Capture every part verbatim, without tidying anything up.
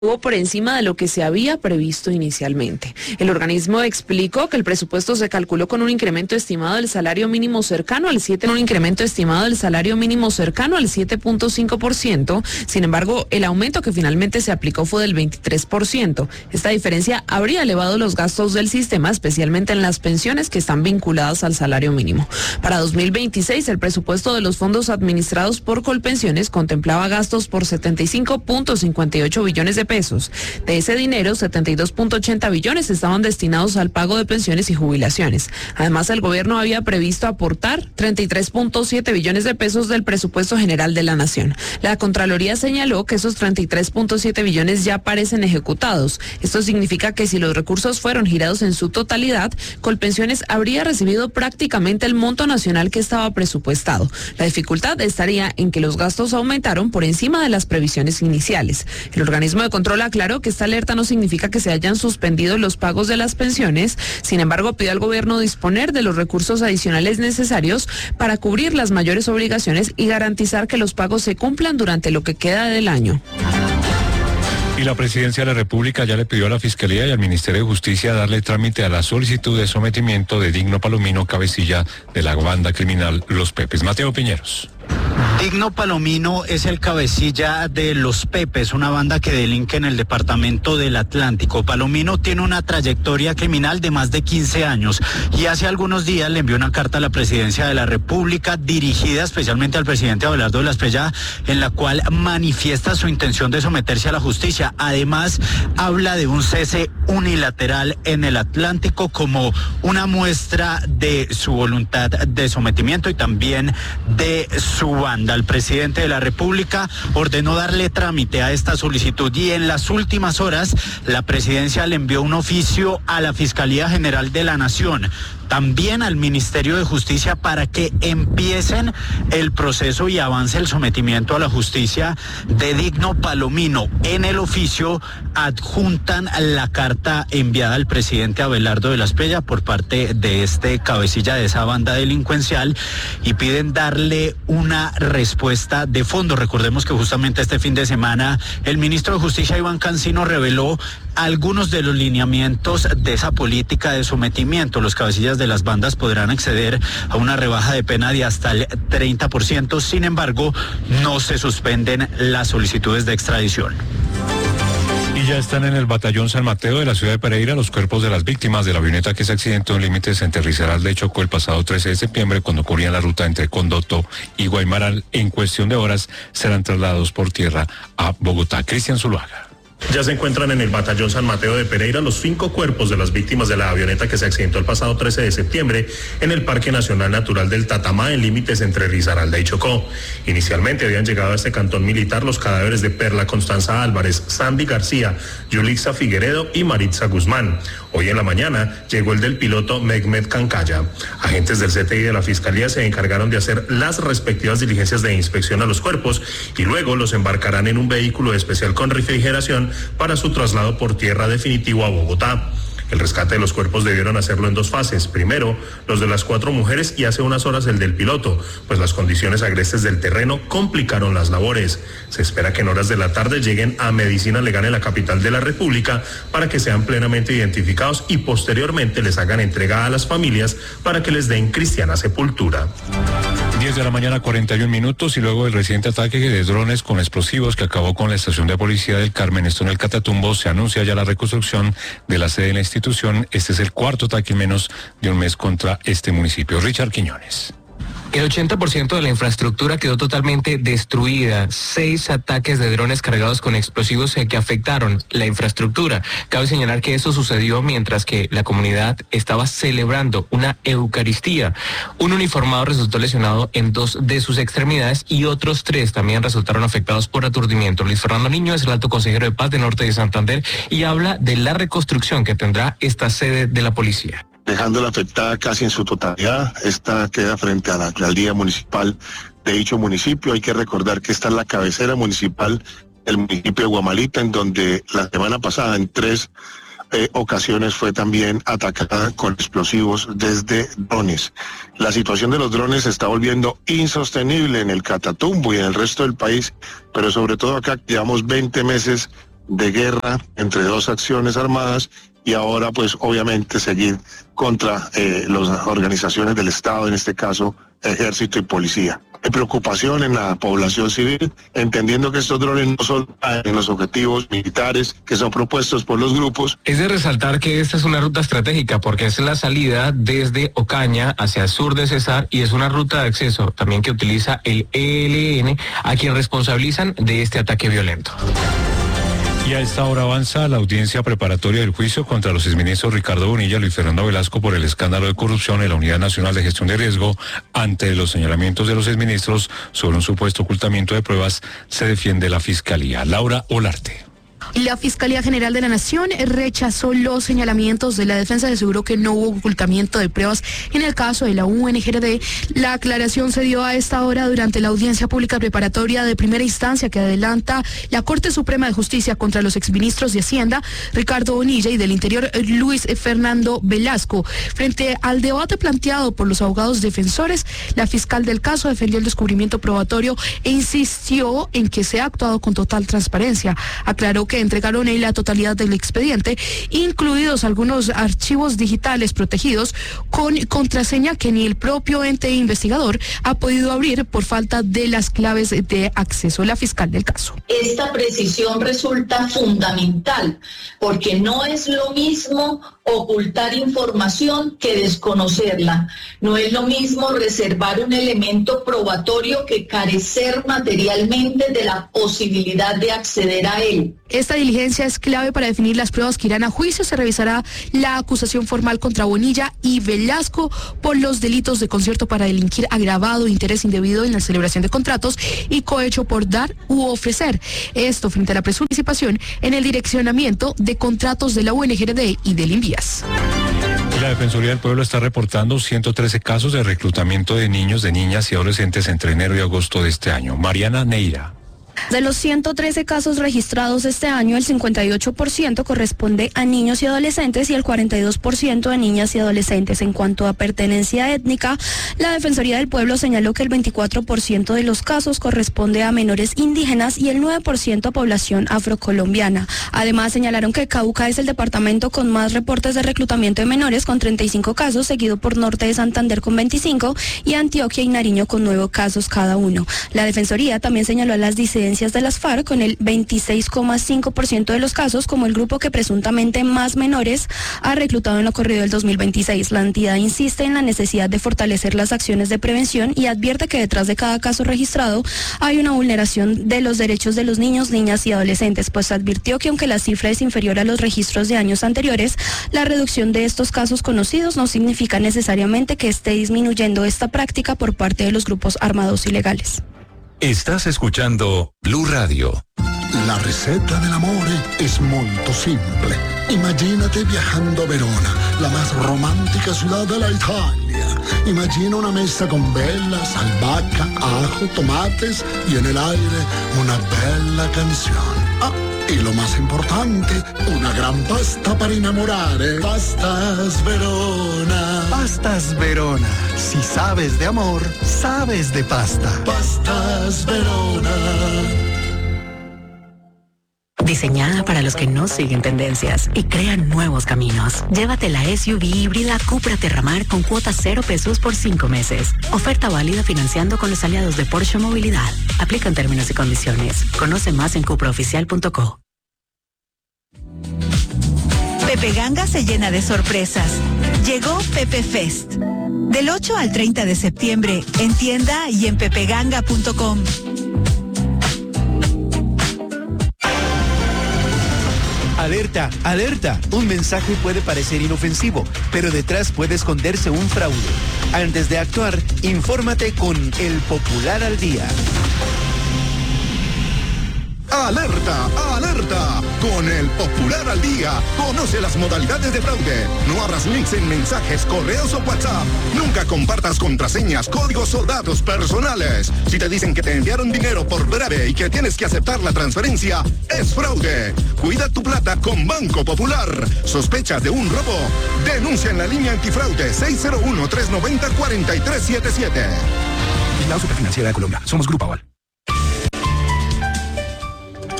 estuvo por encima de lo que se había previsto inicialmente. El organismo explicó que el presupuesto se calculó con un incremento estimado del salario mínimo cercano al siete, un incremento estimado del salario mínimo cercano al siete punto cinco por ciento. Sin embargo, el aumento que finalmente se aplicó fue del veintitrés por ciento. Esta diferencia habría elevado los gastos del sistema, especialmente en las pensiones que están vinculadas al salario mínimo. Para dos mil veintiséis, el presupuesto de los fondos administrados por Colpensiones contemplaba gastos por setenta y cinco punto cincuenta y ocho billones de pesos. De ese dinero, setenta y dos punto ochenta billones estaban destinados al pago de pensiones y jubilaciones. Además, el gobierno había previsto aportar treinta y tres punto siete billones de pesos del presupuesto general de la nación. La Contraloría señaló que esos treinta y tres punto siete billones ya parecen ejecutados. Esto significa que si los recursos fueron girados en su totalidad, Colpensiones habría recibido prácticamente el monto nacional que estaba presupuestado. La dificultad estaría en que los gastos aumentaron por encima de las previsiones iniciales. El organismo de control aclaró que esta alerta no significa que se hayan suspendido los pagos de las pensiones. Sin embargo, pidió al gobierno disponer de los recursos adicionales necesarios para cubrir las mayores obligaciones y garantizar que los pagos se cumplan durante lo que queda del año. Y la Presidencia de la República ya le pidió a la Fiscalía y al Ministerio de Justicia darle trámite a la solicitud de sometimiento de Digno Palomino, cabecilla de la banda criminal Los Pepes. Mateo Piñeros. Digno Palomino es el cabecilla de Los Pepes, una banda que delinque en el departamento del Atlántico. Palomino tiene una trayectoria criminal de más de quince años y hace algunos días le envió una carta a la Presidencia de la República dirigida especialmente al presidente Abelardo de la Espriella, en la cual manifiesta su intención de someterse a la justicia. Además, habla de un cese unilateral en el Atlántico como una muestra de su voluntad de sometimiento y también de su banda. El presidente de la República ordenó darle trámite a esta solicitud y en las últimas horas la presidencia le envió un oficio a la Fiscalía General de la Nación, también al Ministerio de Justicia, para que empiecen el proceso y avance el sometimiento a la justicia de Digno Palomino. En el oficio adjuntan la carta enviada al presidente Abelardo de la Espriella por parte de este cabecilla de esa banda delincuencial y piden darle una respuesta de fondo. Recordemos que justamente este fin de semana el ministro de Justicia, Iván Cancino, reveló algunos de los lineamientos de esa política de sometimiento. Los cabecillas de las bandas podrán acceder a una rebaja de pena de hasta el treinta por ciento. Sin embargo, no se suspenden las solicitudes de extradición. Y ya están en el batallón San Mateo de la ciudad de Pereira los cuerpos de las víctimas de la avioneta que se accidentó en límites entre Risaralda y Chocó el pasado trece de septiembre cuando cubrían la ruta entre Condoto y Guaymaral. En cuestión de horas serán trasladados por tierra a Bogotá. Cristian Zuluaga. Ya se encuentran en el batallón San Mateo de Pereira los cinco cuerpos de las víctimas de la avioneta que se accidentó el pasado trece de septiembre en el Parque Nacional Natural del Tatamá, en límites entre Risaralda y Chocó. Inicialmente habían llegado a este cantón militar los cadáveres de Perla Constanza Álvarez, Sandy García, Yulixa Figueredo y Maritza Guzmán. Hoy en la mañana llegó el del piloto Mehmet Cancaya. Agentes del C T I de la Fiscalía se encargaron de hacer las respectivas diligencias de inspección a los cuerpos y luego los embarcarán en un vehículo especial con refrigeración para su traslado por tierra definitivo a Bogotá. El rescate de los cuerpos debieron hacerlo en dos fases. Primero, los de las cuatro mujeres y hace unas horas el del piloto, pues las condiciones agrestes del terreno complicaron las labores. Se espera que en horas de la tarde lleguen a Medicina Legal en la capital de la República para que sean plenamente identificados y posteriormente les hagan entrega a las familias para que les den cristiana sepultura. diez de la mañana, cuarenta y un minutos, y luego del reciente ataque de drones con explosivos que acabó con la estación de policía del Carmen, esto en el Catatumbo, se anuncia ya la reconstrucción de la sede de la institución. Este es el cuarto ataque en menos de un mes contra este municipio. Richard Quiñones. El ochenta por ciento de la infraestructura quedó totalmente destruida. Seis ataques de drones cargados con explosivos que afectaron la infraestructura. Cabe señalar que eso sucedió mientras que la comunidad estaba celebrando una Eucaristía. Un uniformado resultó lesionado en dos de sus extremidades y otros tres también resultaron afectados por aturdimiento. Luis Fernando Niño es el alto consejero de paz de Norte de Santander y habla de la reconstrucción que tendrá esta sede de la policía. Dejándola afectada casi en su totalidad. Esta queda frente a la alcaldía municipal de dicho municipio. Hay que recordar que esta es la cabecera municipal del municipio de Guamalita, en donde la semana pasada en tres eh, ocasiones fue también atacada con explosivos desde drones. La situación de los drones se está volviendo insostenible en el Catatumbo y en el resto del país, pero sobre todo acá llevamos veinte meses de guerra entre dos acciones armadas y ahora pues obviamente seguir contra eh, las organizaciones del Estado, en este caso ejército y policía. Hay preocupación en la población civil, entendiendo que estos drones no son en los objetivos militares que son propuestos por los grupos. Es de resaltar que esta es una ruta estratégica porque es la salida desde Ocaña hacia el sur de Cesar y es una ruta de acceso también que utiliza el E L N, a quien responsabilizan de este ataque violento. Y a esta hora avanza la audiencia preparatoria del juicio contra los exministros Ricardo Bonilla y Luis Fernando Velasco por el escándalo de corrupción en la Unidad Nacional de Gestión de Riesgo. Ante los señalamientos de los exministros sobre un supuesto ocultamiento de pruebas, se defiende la Fiscalía. Laura Olarte. La Fiscalía General de la Nación rechazó los señalamientos de la defensa, aseguró que no hubo ocultamiento de pruebas en el caso de la U N G R D. La aclaración se dio a esta hora durante la audiencia pública preparatoria de primera instancia que adelanta la Corte Suprema de Justicia contra los exministros de Hacienda, Ricardo Bonilla, y del Interior, Luis Fernando Velasco. Frente al debate planteado por los abogados defensores, la fiscal del caso defendió el descubrimiento probatorio e insistió en que se ha actuado con total transparencia. Aclaró que entregaron en la totalidad del expediente, incluidos algunos archivos digitales protegidos con contraseña que ni el propio ente investigador ha podido abrir por falta de las claves de acceso. La fiscal del caso. Esta precisión resulta fundamental porque no es lo mismo ocultar información que desconocerla. No es lo mismo reservar un elemento probatorio que carecer materialmente de la posibilidad de acceder a él. Esta diligencia es clave para definir las pruebas que irán a juicio. Se revisará la acusación formal contra Bonilla y Velasco por los delitos de concierto para delinquir agravado, interés indebido en la celebración de contratos y cohecho por dar u ofrecer. Esto frente a la participación en el direccionamiento de contratos de la U N G R D y del INVIAS. La Defensoría del Pueblo está reportando ciento trece casos de reclutamiento de niños, de niñas y adolescentes entre enero y agosto de este año. Mariana Neira. De los ciento trece casos registrados este año, el cincuenta y ocho por ciento corresponde a niños y adolescentes y el cuarenta y dos por ciento a niñas y adolescentes. En cuanto a pertenencia étnica, la Defensoría del Pueblo señaló que el veinticuatro por ciento de los casos corresponde a menores indígenas y el nueve por ciento a población afrocolombiana. Además, señalaron que Cauca es el departamento con más reportes de reclutamiento de menores, con treinta y cinco casos, seguido por Norte de Santander con veinticinco y Antioquia y Nariño con nueve casos cada uno. La Defensoría también señaló a las disidencias de las FARC con el veintiséis coma cinco por ciento de los casos como el grupo que presuntamente más menores ha reclutado en lo corrido del dos mil veintiséis. La entidad insiste en la necesidad de fortalecer las acciones de prevención y advierte que detrás de cada caso registrado hay una vulneración de los derechos de los niños, niñas y adolescentes, pues advirtió que aunque la cifra es inferior a los registros de años anteriores, la reducción de estos casos conocidos no significa necesariamente que esté disminuyendo esta práctica por parte de los grupos armados ilegales. Estás escuchando Blue Radio. La receta del amore es molto simple. Imagínate viajando a Verona, la más romántica ciudad de la Italia. Imagina una mesa con velas, albahaca, ajo, tomates y en el aire una bella canción. Ah, y lo más importante, una gran pasta para enamorare. Pastas Verona. Pastas Verona. Si sabes de amor, sabes de pasta. Pastas Verona. Diseñada para los que no siguen tendencias y crean nuevos caminos. Llévate la S U V híbrida Cupra Terramar con cuotas cero pesos por cinco meses. Oferta válida financiando con los aliados de Porsche Movilidad. Aplican términos y condiciones. Conoce más en cupra oficial punto co. Pepe Ganga se llena de sorpresas. Llegó Pepe Fest. Del ocho al treinta de septiembre, en tienda y en pepe ganga punto com. Alerta, alerta. Un mensaje puede parecer inofensivo, pero detrás puede esconderse un fraude. Antes de actuar, infórmate con El Popular al Día. ¡Alerta! ¡Alerta! Con El Popular al Día, conoce las modalidades de fraude. No abras links en mensajes, correos o WhatsApp. Nunca compartas contraseñas, códigos o datos personales. Si te dicen que te enviaron dinero por breve y que tienes que aceptar la transferencia, es fraude. Cuida tu plata con Banco Popular. ¿Sospechas de un robo? Denuncia en la línea antifraude seis cero uno, tres nueve cero, cuatro tres siete siete. La Superfinanciera de Colombia. Somos Grupo Aval.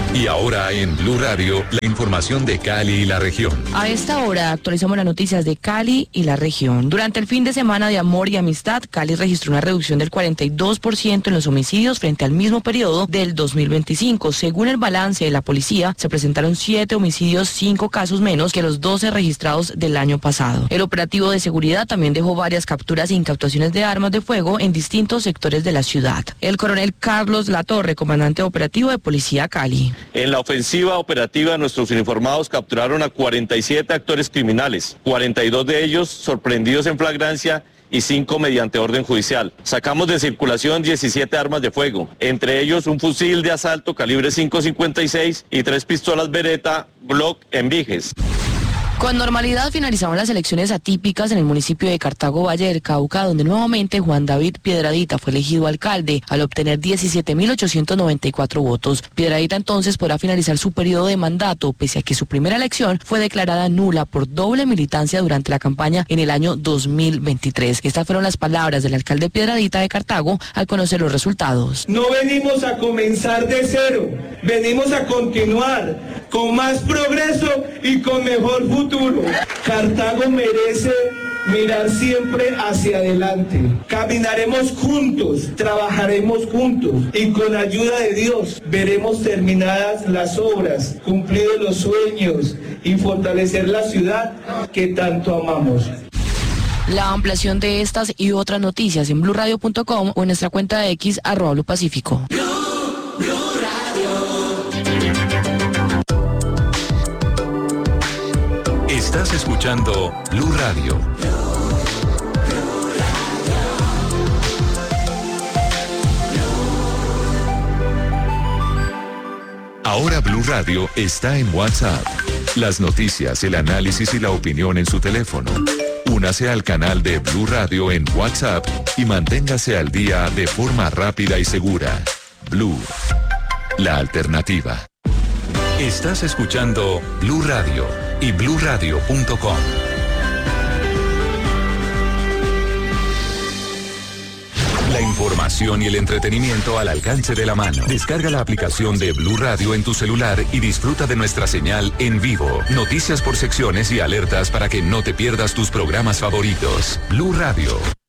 Y ahora en Blue Radio, la información de Cali y la región. A esta hora actualizamos las noticias de Cali y la región. Durante el fin de semana de amor y amistad, Cali registró una reducción del cuarenta y dos por ciento en los homicidios frente al mismo periodo del dos mil veinticinco. Según el balance de la policía, se presentaron siete homicidios, cinco casos menos que los doce registrados del año pasado. El operativo de seguridad también dejó varias capturas e incautaciones de armas de fuego en distintos sectores de la ciudad. El coronel Carlos Latorre, comandante operativo de Policía Cali. En la ofensiva operativa, nuestros uniformados capturaron a cuarenta y siete actores criminales, cuarenta y dos de ellos sorprendidos en flagrancia y cinco mediante orden judicial. Sacamos de circulación diecisiete armas de fuego, entre ellos un fusil de asalto calibre cinco cincuenta y seis y tres pistolas Beretta Glock en Viges. Con normalidad finalizaron las elecciones atípicas en el municipio de Cartago Valle del Cauca, donde nuevamente Juan David Piedradita fue elegido alcalde al obtener diecisiete mil ochocientos noventa y cuatro votos. Piedradita entonces podrá finalizar su periodo de mandato, pese a que su primera elección fue declarada nula por doble militancia durante la campaña en el año dos mil veintitrés. Estas fueron las palabras del alcalde Piedradita de Cartago al conocer los resultados. No venimos a comenzar de cero, venimos a continuar con más progreso y con mejor futuro. Cartago merece mirar siempre hacia adelante. Caminaremos juntos, trabajaremos juntos y con ayuda de Dios veremos terminadas las obras, cumplidos los sueños y fortalecer la ciudad que tanto amamos. La ampliación de estas y otras noticias en blue radio punto com o en nuestra cuenta de X arroba Blue Pacífico. Blue, Blue Radio. Estás escuchando Blue Radio. Ahora Blue Radio está en WhatsApp. Las noticias, el análisis y la opinión en su teléfono. Únase al canal de Blue Radio en WhatsApp y manténgase al día de forma rápida y segura. Blue, la alternativa. Estás escuchando Blue Radio y blue radio punto com. La información y el entretenimiento al alcance de la mano. Descarga la aplicación de Blue Radio en tu celular y disfruta de nuestra señal en vivo. Noticias por secciones y alertas para que no te pierdas tus programas favoritos. Blue Radio,